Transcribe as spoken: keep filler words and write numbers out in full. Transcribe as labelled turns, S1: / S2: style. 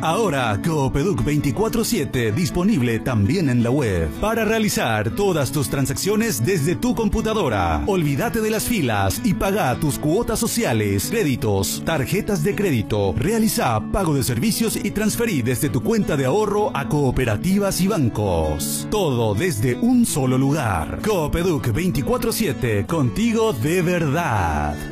S1: Ahora Coopeduc veinticuatro siete disponible también en la web para realizar todas tus transacciones desde tu computadora. Olvídate de las filas y paga tus cuotas sociales, créditos, tarjetas de crédito. Realiza pago de servicios y transferí desde tu cuenta de ahorro a cooperativas y bancos. Todo desde un solo lugar. Coopeduc veinticuatro siete, contigo de verdad.